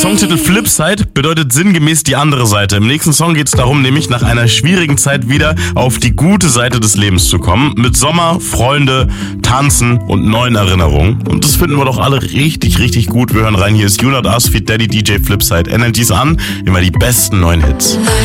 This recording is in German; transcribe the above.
Songtitel Flipside bedeutet sinngemäß die andere Seite. Im nächsten Song geht es darum, nämlich nach einer schwierigen Zeit wieder auf die gute Seite des Lebens zu kommen. Mit Sommer, Freunde, Tanzen und neuen Erinnerungen. Und das finden wir doch alle richtig, richtig gut. Wir hören rein, hier ist You Not Us feat. Daddy DJ Flipside. Energies an, immer die besten neuen Hits.